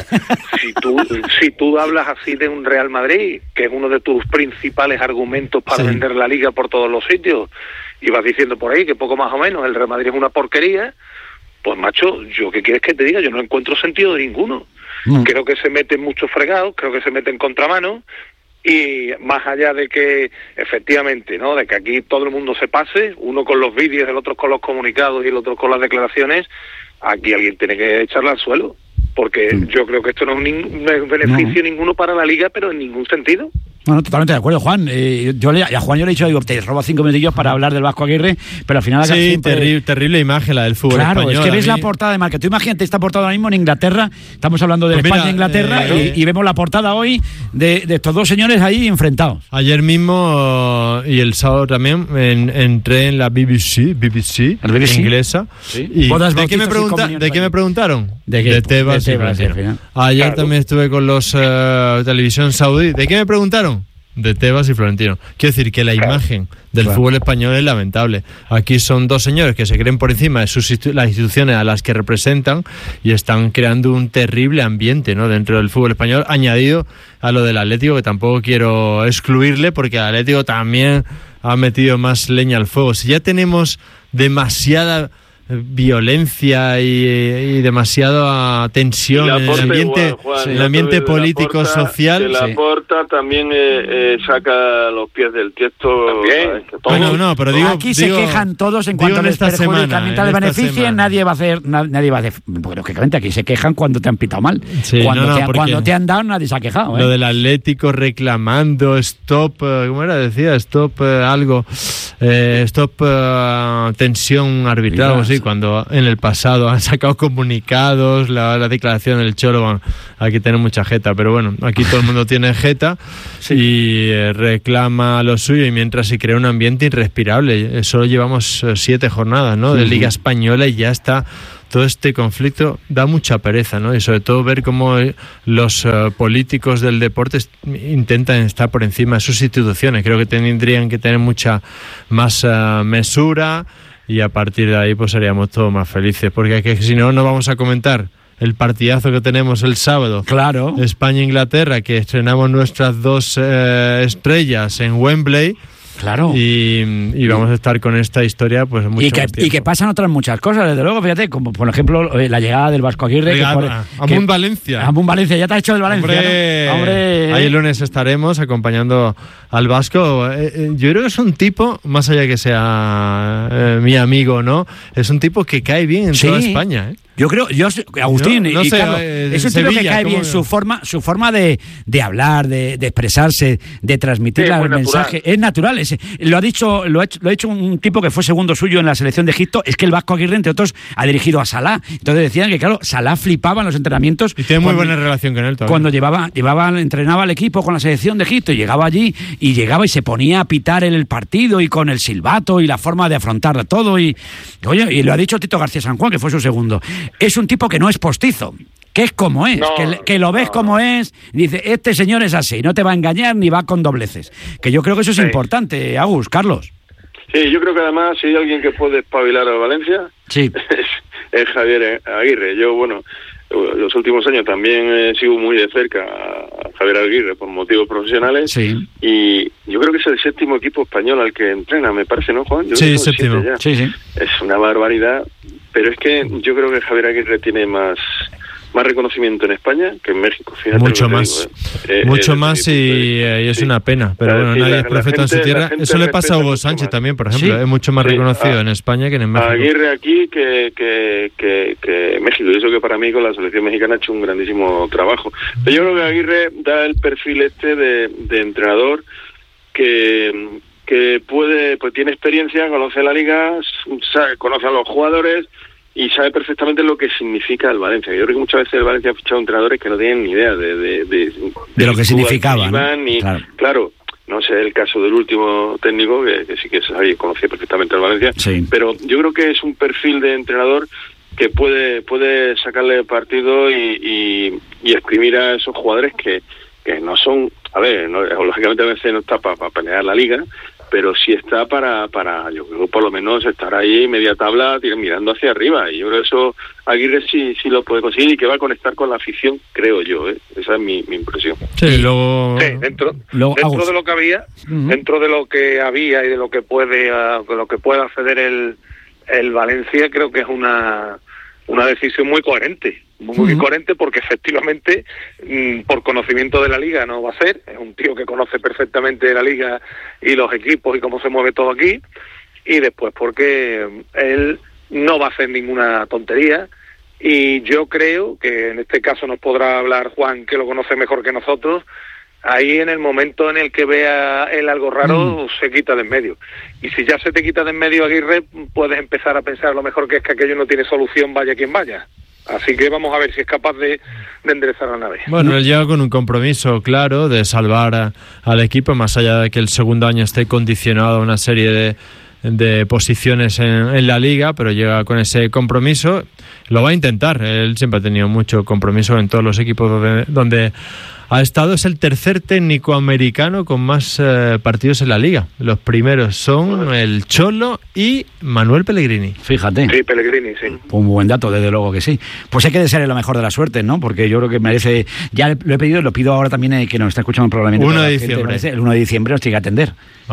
Si tú hablas así de un Real Madrid, que es uno de tus principales argumentos para vender la Liga por todos los sitios, y vas diciendo por ahí que poco más o menos el Real Madrid es una porquería, pues macho, ¿yo qué quieres que te diga? Yo no encuentro sentido de ninguno. Creo que se meten muchos fregados, creo que se meten contramano. Y más allá de que, efectivamente, ¿no?, de que aquí todo el mundo se pase, uno con los vídeos, el otro con los comunicados y el otro con las declaraciones, aquí alguien tiene que echarla al suelo, porque yo creo que esto no es beneficio ninguno para la Liga, pero en ningún sentido. No, totalmente de acuerdo, Juan. A Juan yo le he dicho, te robo 5 minutillos para hablar del Vasco Aguirre, pero al final... Sí, terrible imagen la del fútbol español. Claro, es que ves la portada de Marca. Tú imagínate esta portada ahora mismo en Inglaterra, estamos hablando de España e Inglaterra, y vemos la portada hoy de estos dos señores ahí enfrentados. Ayer mismo, y el sábado también, entré en la BBC inglesa. ¿Sí? Y ¿de qué me preguntaron? De Tebas. Ayer también estuve con los televisión saudí. ¿De qué me preguntaron? De Tebas y Florentino. Quiero decir que la imagen del fútbol español es lamentable. Aquí son dos señores que se creen por encima de las instituciones a las que representan y están creando un terrible ambiente, ¿no?, dentro del fútbol español, añadido a lo del Atlético, que tampoco quiero excluirle porque el Atlético también ha metido más leña al fuego. Si ya tenemos demasiada violencia y demasiada tensión en el ambiente, político, social. Que Laporta Horta también saca los pies del tiesto. También. No, pero digo, aquí se quejan todos en cuanto les perjudica, mientras les beneficie, nadie va a hacer, porque lógicamente aquí se quejan cuando te han pitado mal. Sí, cuando te han dado, nadie se ha quejado. Lo del Atlético reclamando stop, ¿cómo era? Decía stop algo, stop tensión arbitral, algo así, cuando en el pasado han sacado comunicados, la declaración del Cholo, bueno, aquí tiene mucha jeta, pero bueno, aquí todo el mundo tiene jeta y reclama lo suyo, y mientras se crea un ambiente irrespirable. Solo llevamos 7 jornadas, ¿no?, de Liga Española, y ya está todo este conflicto. Da mucha pereza, ¿no? Y sobre todo ver cómo los políticos del deporte intentan estar por encima de sus instituciones. Creo que tendrían que tener mucha más mesura, y a partir de ahí pues seríamos todos más felices, porque es que si no vamos a comentar el partidazo que tenemos el sábado. Claro. España-Inglaterra, que estrenamos nuestras 2 estrellas en Wembley. Claro. Y vamos a estar con esta historia pues mucho más tiempo. Y que pasan otras muchas cosas, desde luego, fíjate, como por ejemplo la llegada del Vasco Aguirre. Amun Valencia. Amun Valencia, ya te has hecho el Valencia. Hombre. Ahí el lunes estaremos acompañando al Vasco. Yo creo que es un tipo, más allá que sea mi amigo, ¿no? Es un tipo que cae bien en toda España, ¿eh? Yo creo, Agustín, no y sé, Carlos, es un tipo que cae bien, su forma de hablar, de expresarse, de transmitir el mensaje, es natural. Lo ha dicho un tipo que fue segundo suyo en la selección de Egipto, es que el Vasco Aguirre, entre otros, ha dirigido a Salah. Entonces decían que, claro, Salah flipaba en los entrenamientos. Y tiene muy buena relación con él todavía. Cuando entrenaba al equipo con la selección de Egipto, y llegaba allí, y se ponía a pitar en el partido, y con el silbato, y la forma de afrontar todo, y lo ha dicho Tito García San Juan, que fue su segundo. Es un tipo que no es postizo, que es como es, que lo ves como es, y dice, este señor es así, no te va a engañar ni va con dobleces. Que yo creo que eso es importante, Agus, Carlos. Sí, yo creo que además, si hay alguien que puede espabilar a Valencia, es Javier Aguirre. Yo, los últimos años también sigo muy de cerca a Javier Aguirre por motivos profesionales, y yo creo que es el 7º equipo español al que entrena, me parece, ¿no, Juan? Yo sí, 7º. Sí. Es una barbaridad, pero es que yo creo que Javier Aguirre tiene más reconocimiento en España que en México, fíjate. Mucho más, mucho más, y es una pena, pero bueno, nadie es profeta en su tierra. Eso le pasa a Hugo Sánchez también, por ejemplo, es mucho más reconocido en España que en México. Aguirre aquí que México, y eso que para mí con la selección mexicana ha hecho un grandísimo trabajo. Pero yo creo que Aguirre da el perfil de entrenador que puede, pues tiene experiencia, conoce la liga, conoce a los jugadores y sabe perfectamente lo que significa el Valencia. Yo creo que muchas veces el Valencia ha fichado entrenadores que no tienen ni idea de lo que significaba, ¿no? Claro, no sé el caso del último técnico, que sí que sabía, conocía perfectamente el Valencia, pero yo creo que es un perfil de entrenador que puede sacarle partido y exprimir a esos jugadores que no son, lógicamente a veces no está para pelear la liga, pero sí está para yo creo por lo menos estar ahí media tabla mirando hacia arriba, y yo creo que eso Aguirre sí lo puede conseguir, y que va a conectar con la afición, creo yo, esa es mi impresión. Dentro de lo que había, dentro de lo que había y de lo que puede acceder el Valencia, creo que es una decisión muy coherente. Muy coherente, porque efectivamente por conocimiento de la liga no va a ser, es un tío que conoce perfectamente la liga y los equipos y cómo se mueve todo aquí, y después porque él no va a hacer ninguna tontería, y yo creo que en este caso nos podrá hablar Juan, que lo conoce mejor que nosotros. Ahí en el momento en el que vea él algo raro, se quita de en medio. Y si ya se te quita de en medio Aguirre, puedes empezar a pensar a lo mejor que es que aquello no tiene solución, vaya quien vaya. Así que vamos a ver si es capaz de enderezar la nave. Bueno, él llega con un compromiso claro de salvar al equipo, más allá de que el segundo año esté condicionado a una serie de posiciones en la liga, pero llega con ese compromiso. Lo va a intentar. Él siempre ha tenido mucho compromiso en todos los equipos donde ha estado. Es el tercer técnico americano con más partidos en la liga. Los primeros son el Cholo y Manuel Pellegrini. Fíjate. Sí, Pellegrini, sí. Un buen dato, desde luego que sí. Pues hay que desearle lo mejor de la suerte, ¿no? Porque yo creo que merece... Ya lo he pedido, lo pido ahora también, que nos está escuchando el programa. 1 de diciembre. El 1 de diciembre nos tiene que atender.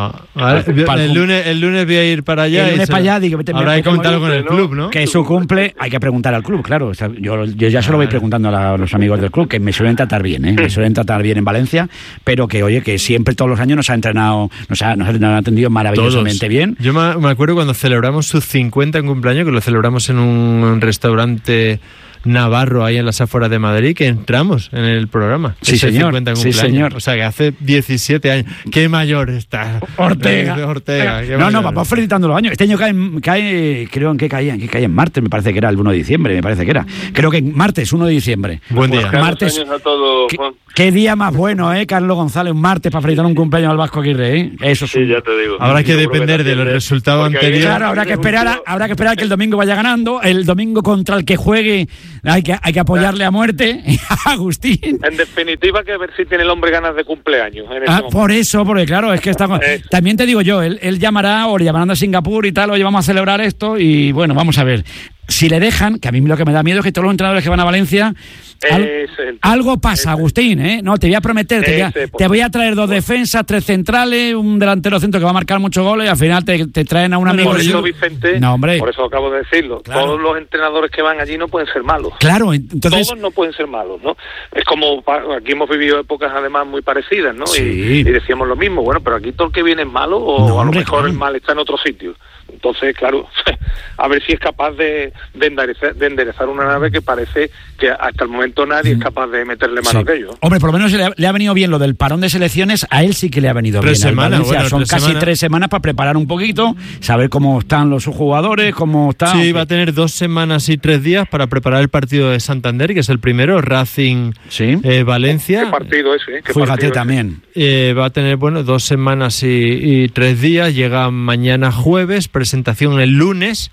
El lunes voy a ir para allá. El lunes para allá, digo, habrá que comentarlo con el club, ¿no? Que es su cumple, hay que preguntar al club, claro. Yo ya se lo voy preguntando a los amigos del club, que me suelen tratar bien, ¿eh? suelen tratar bien en Valencia, pero que, oye, que siempre todos los años nos han atendido maravillosamente bien. Yo me acuerdo cuando celebramos sus 50 cumpleaños, que lo celebramos en un restaurante navarro ahí en las afueras de Madrid, que entramos en el programa. Sí, señor. Sí, señor. O sea, que hace 17 años. ¡Qué mayor está! Ortega. Vamos felicitando los años. Este año cae creo en qué caía en martes, me parece que era el 1 de diciembre, me parece que era. Creo que en martes, 1 de diciembre. Buen día. Martes. Años a todos, Juan. ¿Qué día más bueno, Carlos González? Un martes para felicitar un cumpleaños al Vasco Aguirre, Eso sí, ya te digo. Habrá que depender de los resultados anteriores. Claro, habrá que esperar que el domingo vaya ganando. El domingo contra el que juegue hay que apoyarle a muerte. Agustín. En definitiva, que ver si tiene el hombre ganas de cumpleaños. Por eso, porque claro, es que está. También te digo yo, él llamará o le llamarán a Singapur y tal, oye, vamos a celebrar esto y bueno, vamos a ver. Si le dejan, que a mí lo que me da miedo es que todos los entrenadores que van a Valencia, algo pasa, Agustín, No, te voy a prometer, te voy a traer 2 defensas, 3 centrales, un delantero centro que va a marcar muchos goles y al final te traen a un amigo. Por eso, Vicente, por eso acabo de decirlo, claro. Todos los entrenadores que van allí no pueden ser malos. Claro, entonces... Todos no pueden ser malos, ¿no? Es como, aquí hemos vivido épocas además muy parecidas, ¿no? Sí. Y decíamos lo mismo, bueno, pero aquí todo el que viene es malo o a lo mejor el mal está en otro sitio. Entonces, claro, a ver si es capaz de enderezar una nave que parece que hasta el momento nadie es capaz de meterle mano a aquello. Hombre, por lo menos le ha venido bien lo del parón de selecciones, a él sí que le ha venido 3 bien. Semanas, bueno, son casi 3 semanas para preparar un poquito, saber cómo están los jugadores, cómo están... Sí, va a tener 2 semanas y 3 días para preparar el partido de Santander, que es el primero, Racing Valencia. ¿Qué partido es? Fíjate también. Va a tener, 2 semanas y 3 días, llega mañana jueves, presentación el lunes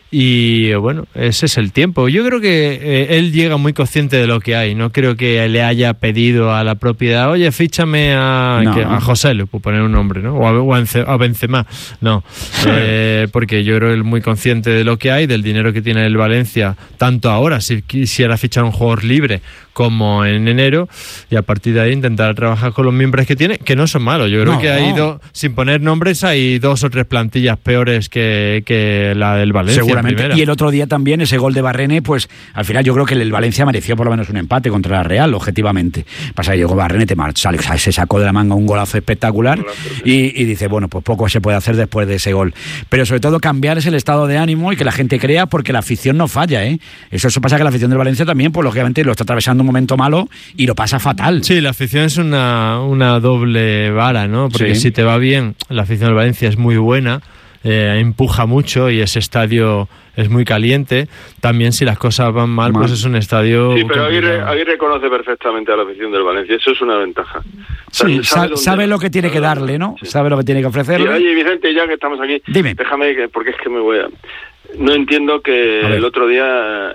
y ese es el tiempo. Yo creo que él llega muy consciente de lo que hay, no creo que le haya pedido a la propiedad, oye, fíchame a José, le puedo poner un nombre, ¿no? O a Benzema, no, porque yo creo que él es muy consciente de lo que hay, del dinero que tiene el Valencia, tanto ahora, si quisiera fichar un jugador libre, como en enero, y a partir de ahí intentar trabajar con los miembros que tiene, que no son malos. Yo creo que hay sin poner nombres, hay 2 o 3 plantillas peores que la del Valencia. Seguramente. Y el otro día también ese gol de Barrene, pues al final yo creo que el Valencia mereció por lo menos un empate contra la Real, objetivamente. Pasa que llegó Barrene, se sacó de la manga un golazo espectacular y dice, pues poco se puede hacer después de ese gol. Pero sobre todo cambiar ese el estado de ánimo y que la gente crea, porque la afición no falla, Eso pasa que la afición del Valencia también, pues lógicamente lo está atravesando un momento malo y lo pasa fatal. Sí, la afición es una doble vara, ¿no? Porque si te va bien, la afición del Valencia es muy buena, empuja mucho y ese estadio es muy caliente. También si las cosas van mal, pues es un estadio... Sí, pero Aguirre conoce perfectamente a la afición del Valencia, eso es una ventaja. Sí, sabe lo que tiene que darle, ¿no? Sí. Sabe lo que tiene que ofrecerle. Oye, Vicente, ya que estamos aquí, dime. Déjame, porque es que me voy a... No entiendo que el otro día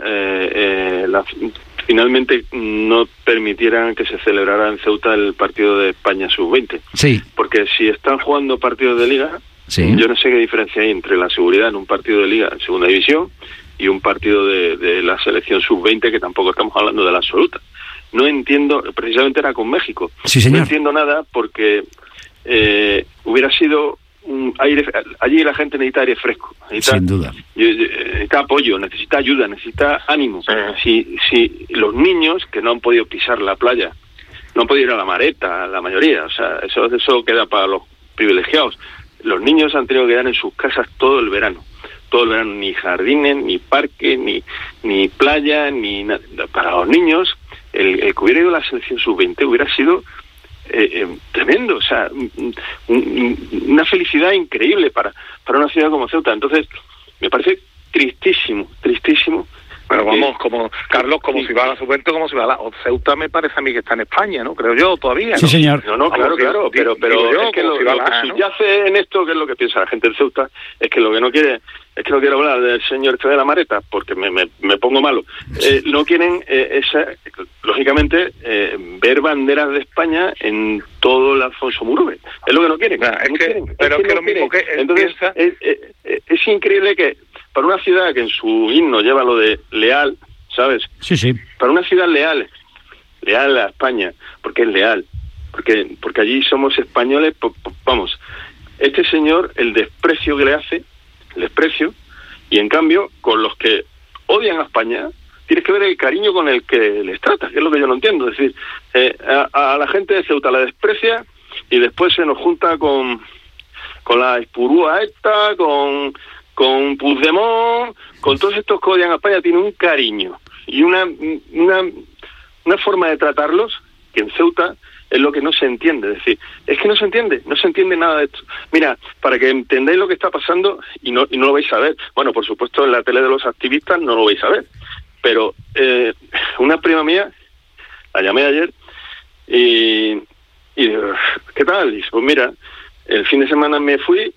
finalmente no permitieran que se celebrara en Ceuta el partido de España sub-20. Sí. Porque si están jugando partidos de liga, yo no sé qué diferencia hay entre la seguridad en un partido de liga en segunda división y un partido de la selección sub-20, que tampoco estamos hablando de la absoluta. No entiendo, precisamente era con México. Sí, señor. No entiendo nada porque hubiera sido allí la gente necesita aire fresco, sin duda, necesita apoyo, necesita ayuda, necesita ánimo. Si los niños que no han podido pisar la playa, no han podido ir a la Mareta, la mayoría, o sea, eso queda para los privilegiados. Los niños han tenido que quedar en sus casas todo el verano, ni jardines, ni parque, ni playa, ni nada. Para los niños, el que hubiera ido a la selección sub-20 hubiera sido tremendo, o sea, una felicidad increíble para una ciudad como Ceuta. Entonces, me parece tristísimo. Pero vamos, como Carlos, como si va a la Sub-20, como si va a la Ceuta, me parece a mí que está en España, ¿no? Creo yo, todavía, ¿no? Sí, señor. No, claro, pero es que lo que subyace en esto, que es lo que piensa la gente de Ceuta, es que lo que no quiere... Es que no quiero hablar del señor de la Mareta, porque me pongo malo. No quieren, lógicamente, ver banderas de España en todo el Alfonso Murube. Es lo que no quieren. Pero es que lo mismo que él piensa... Es increíble que para una ciudad que en su himno lleva lo de leal, ¿sabes? Sí. Para una ciudad leal a España, porque es leal, porque allí somos españoles, vamos, este señor, el desprecio que le hace, y en cambio, con los que odian a España, tienes que ver el cariño con el que les tratas, que es lo que yo no entiendo. Es decir, a la gente de Ceuta la desprecia y después se nos junta con la espurúa esta, con Puigdemont, con todos estos que odian a España. Tiene un cariño y una forma de tratarlos que en Ceuta es lo que no se entiende. Es decir, es que no se entiende nada de esto. Mira, para que entendáis lo que está pasando, y no lo vais a ver, bueno, por supuesto en la tele de los activistas no lo vais a ver, pero una prima mía, la llamé ayer, y ¿qué tal? Y dice, pues mira, el fin de semana me fui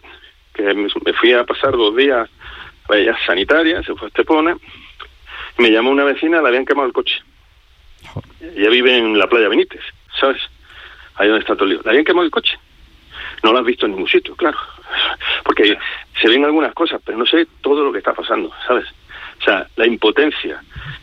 a pasar 2 días a ella sanitaria, se fue a Estepona, me llamó una vecina, le habían quemado el coche. Ella vive en la playa Benítez, ¿sabes? Ahí donde está todo el lío. Le habían quemado el coche. No lo has visto en ningún sitio, claro. Porque se ven algunas cosas, pero no sé todo lo que está pasando, ¿sabes? O sea, la impotencia,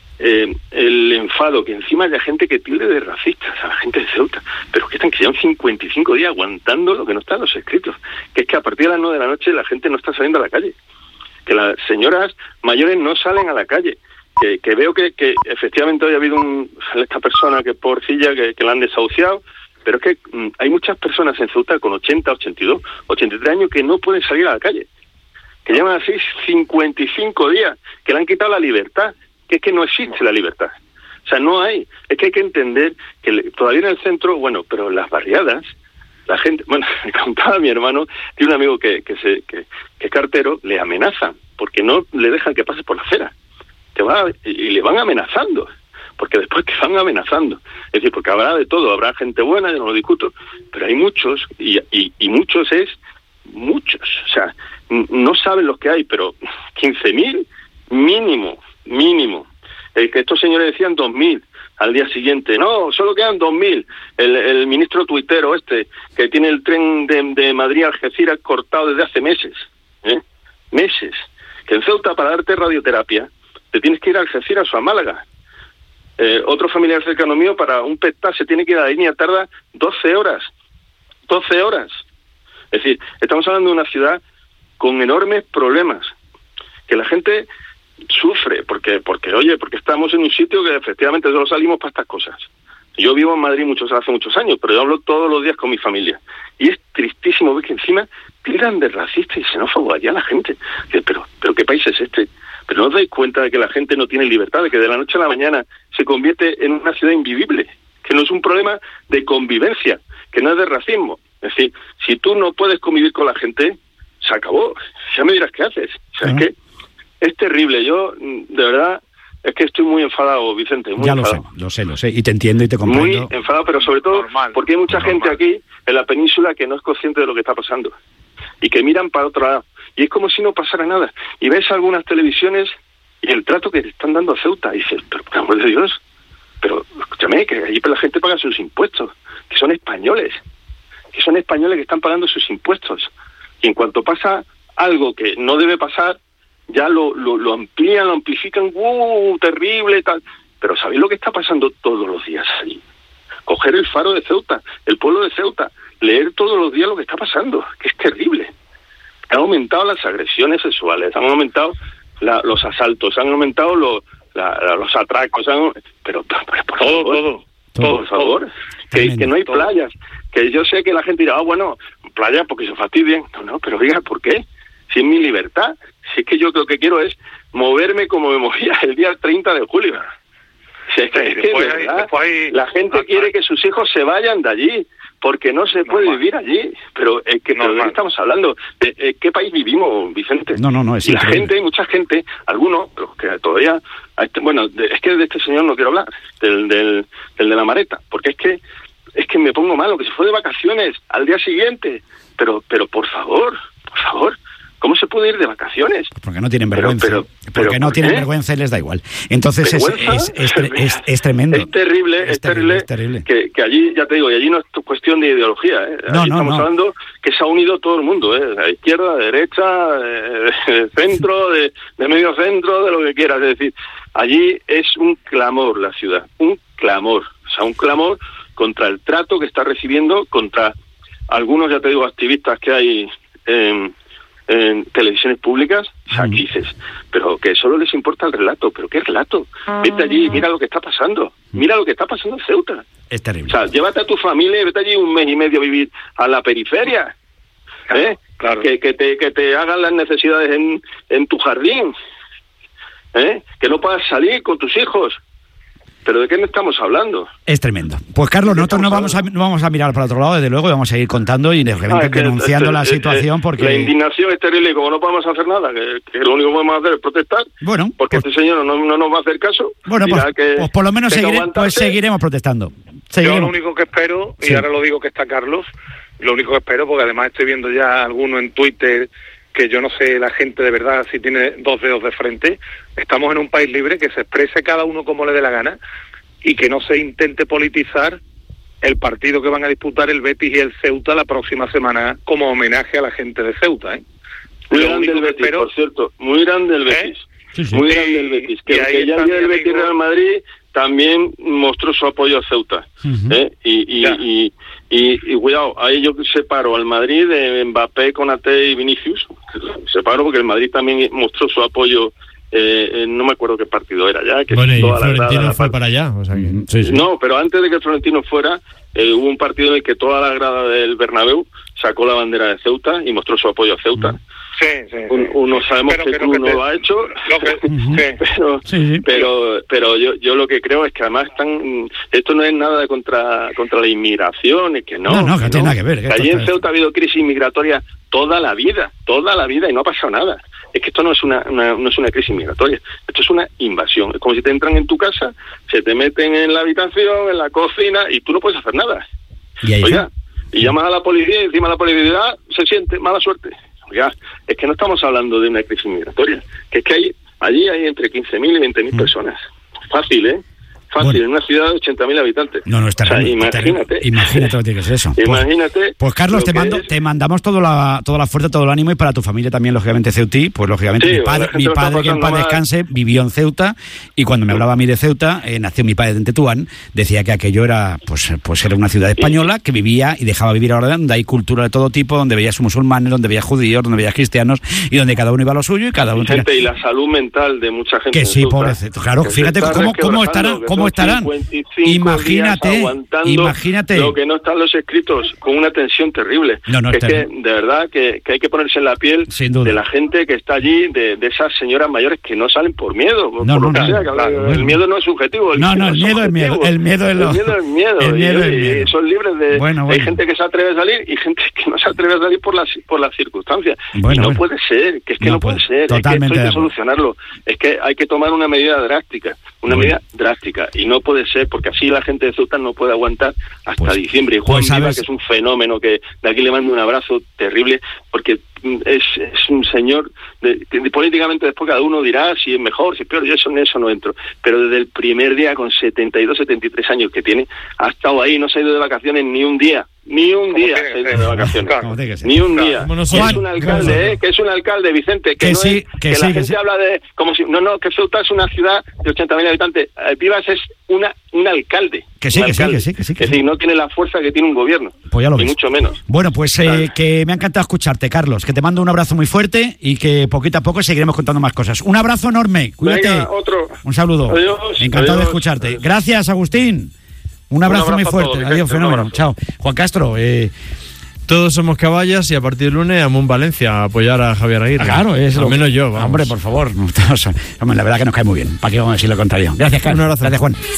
el enfado, que encima haya gente que tilde de racistas a la gente de Ceuta, pero que llevan 55 días aguantando lo que no está en los escritos. Que es que a partir de las 9 de la noche la gente no está saliendo a la calle. Que las señoras mayores no salen a la calle. Que veo que efectivamente hoy ha habido esta persona que pobrecilla que la han desahuciado, pero es que hay muchas personas en Ceuta con 80, 82, 83 años que no pueden salir a la calle, que llevan así 55 días, que le han quitado la libertad, que es que no existe la libertad. O sea, no hay. Es que hay que entender que todavía en el centro, bueno, pero en las barriadas, la gente, bueno, me contaba mi hermano, tiene un amigo que es cartero, le amenazan, porque no le dejan que pase por la acera. Y le van amenazando, porque después te van amenazando. Es decir, porque habrá de todo, habrá gente buena, yo no lo discuto, pero hay muchos, y muchos es muchos. O sea, no saben los que hay, pero 15.000 mínimo. Que estos señores decían 2.000 al día siguiente. No, solo quedan 2.000. El ministro tuitero que tiene el tren de Madrid a Algeciras cortado desde hace meses. Meses. Que en Ceuta, para darte radioterapia, te tienes que ir a Algeciras o a Málaga. Otro familiar cercano mío, para un PET-TAC se tiene que ir a la línea, tarda 12 horas. 12 horas. Es decir, estamos hablando de una ciudad con enormes problemas, que la gente sufre, porque estamos en un sitio que efectivamente solo salimos para estas cosas. Yo vivo en Madrid hace muchos años, pero yo hablo todos los días con mi familia. Y es tristísimo ver que encima tiran de racista y xenófobo allá la gente. Pero ¿qué país es este? Pero no os dais cuenta de que la gente no tiene libertad, de que de la noche a la mañana se convierte en una ciudad invivible, que no es un problema de convivencia, que no es de racismo. Es decir, si tú no puedes convivir con la gente, se acabó. Ya me dirás qué haces. O sea, es que es terrible. Yo, de verdad, es que estoy muy enfadado, Vicente. Muy enfadado. Lo sé. Y te entiendo y te comprendo. Muy enfadado, pero sobre todo porque hay mucha gente aquí, en la península, que no es consciente de lo que está pasando. Y que miran para otro lado. Y es como si no pasara nada. Y ves algunas televisiones y el trato que te están dando a Ceuta. Y dices, pero por amor de Dios, pero escúchame, que allí la gente paga sus impuestos, que son españoles que están pagando sus impuestos. Y en cuanto pasa algo que no debe pasar, ya lo amplían, lo amplifican, terrible, tal. Pero ¿sabéis lo que está pasando todos los días allí? Coger el Faro de Ceuta, el pueblo de Ceuta, leer todos los días lo que está pasando, que es terrible. Han aumentado las agresiones sexuales, han aumentado los asaltos, han aumentado los atracos, pero por favor, por favor, que no hay playas, que yo sé que la gente dirá, bueno, playa porque se fastidien, no, pero oiga, ¿por qué? Si es mi libertad, si es que yo lo que quiero es moverme como me movía el día 30 de julio. Si es que, después la gente quiere que sus hijos se vayan de allí, porque no se puede vivir allí. Pero ¿de qué estamos hablando? ¿De qué país vivimos, Vicente? No, es increíble. La gente, mucha gente, algunos, los que todavía... es que de este señor no quiero hablar, del de la Mareta, porque es que me pongo malo, que se fue de vacaciones al día siguiente. Pero por favor, ¿cómo se puede ir de vacaciones? Porque no tienen vergüenza. Porque no tienen vergüenza y les da igual. Entonces es tremendo. Es terrible. Que allí, ya te digo, y allí no es cuestión de ideología. Estamos hablando que se ha unido todo el mundo, la izquierda, de derecha, de centro, de medio centro, de lo que quieras. Es decir, allí es un clamor la ciudad, un clamor. O sea, un clamor contra el trato que está recibiendo, contra algunos, ya te digo, activistas que hay en televisiones públicas, o sea, aquí dices, pero que solo les importa el relato. ¿Pero qué relato? Vete allí, mira lo que está pasando. Mira lo que está pasando en Ceuta. Es terrible. O sea, llévate a tu familia y vete allí un mes y medio a vivir a la periferia. Claro. Que te hagan las necesidades en tu jardín. Que no puedas salir con tus hijos. ¿Pero de qué no estamos hablando? Es tremendo. Pues Carlos, nosotros no vamos a mirar para otro lado, desde luego, y vamos a ir contando y denunciando la situación, porque... La indignación es terrible, y como no podemos hacer nada, que lo único que podemos hacer es protestar, porque este señor no nos va a hacer caso. Bueno, pues por lo menos seguiremos protestando. Yo lo único que espero, y ahora lo digo que está Carlos, lo único que espero, porque además estoy viendo ya alguno en Twitter... que yo no sé la gente de verdad si tiene dos dedos de frente. Estamos en un país libre, que se exprese cada uno como le dé la gana y que no se intente politizar el partido que van a disputar el Betis y el Ceuta la próxima semana como homenaje a la gente de Ceuta. Muy grande el Betis, por cierto, muy grande el Betis. Muy grande el Betis. Que ya el día del Betis Real Madrid también mostró su apoyo a Ceuta. Y cuidado, ahí yo separo al Madrid de Mbappé, Konaté y Vinicius. Separo porque el Madrid también mostró su apoyo. No me acuerdo qué partido era ya. Que bueno, y Florentino fue para allá. O sea que... No, pero antes de que Florentino fuera, hubo un partido en el que toda la grada del Bernabéu sacó la bandera de Ceuta y mostró su apoyo a Ceuta. Sí. Uno sabemos que tú no lo ha hecho, pero yo lo que creo es que además esto no es nada contra la inmigración, es que no tiene nada que ver. Allí en Ceuta ha habido crisis migratoria toda la vida y no ha pasado nada. Es que esto no es una crisis migratoria, esto es una invasión. Es como si te entran en tu casa, se te meten en la habitación, en la cocina y tú no puedes hacer nada. Y llamas a la policía y encima la policía se siente mala suerte. Oiga, es que no estamos hablando de una crisis migratoria, que es que allí hay entre 15.000 y 20.000 personas. Fácil, Fácil, en una ciudad de 80.000 habitantes. No, está imagínate lo que tiene que ser eso. Imagínate. Pues Carlos, te mandamos toda la fuerza, todo el ánimo, y para tu familia también, lógicamente, ceutí. Pues lógicamente mi padre que en paz descanse, vivió en Ceuta, y cuando me hablaba a mí de Ceuta, nació mi padre en Tetuán, decía que aquello era era una ciudad española que vivía y dejaba vivir ahora, donde hay cultura de todo tipo, donde veías musulmanes, donde veías judíos, donde veías cristianos, y donde cada uno iba a lo suyo y cada uno y la salud mental de mucha gente. Que sí, pobrecito. Claro, fíjate cómo estarán. Imagínate lo que no están los escritos, con una tensión terrible. Es que de verdad que hay que ponerse en la piel de la gente que está allí, de esas señoras mayores que no salen por miedo, el miedo no es subjetivo. El miedo es miedo. El miedo es miedo. Y son libres de... Hay gente que se atreve a salir y gente que no se atreve a salir por las circunstancias. Puede ser, no puede ser. Totalmente. Es que esto hay que solucionarlo. Es que hay que tomar una medida drástica. Y no puede ser, porque así la gente de Ceuta no puede aguantar hasta diciembre. Y Juan Viva, que es un fenómeno, que de aquí le mando un abrazo terrible, porque es un señor que políticamente después cada uno dirá si es mejor, si es peor. Yo en eso no entro, pero desde el primer día, con 72, 73 años que tiene, ha estado ahí, no se ha ido de vacaciones ni un día. Ni un día se ha ido de vacaciones. Ni un día. Que es un alcalde, Vicente, que la gente habla de como si que Ceuta es una ciudad de 80.000 habitantes. Vivas es un alcalde. Que sí. Es decir, no tiene la fuerza que tiene un gobierno. Pues ya lo ves. Ni mucho menos. Bueno, pues que me ha encantado escucharte, Carlos. Que te mando un abrazo muy fuerte y que poquito a poco seguiremos contando más cosas. Un abrazo enorme. Cuídate. Venga, otro. Un saludo. Adiós. Encantado de escucharte. Adiós. Gracias, Agustín. Un abrazo muy fuerte. Adiós, fenómeno. Chao. Juan Castro. Todos somos caballas y a partir del lunes a Mon Valencia a apoyar a Javier Aguirre. Claro, es al menos yo. Vamos. Hombre, por favor. La verdad que nos cae muy bien. ¿Para qué vamos a decir lo contrario? Gracias, Carlos. Un abrazo. Gracias, Juan.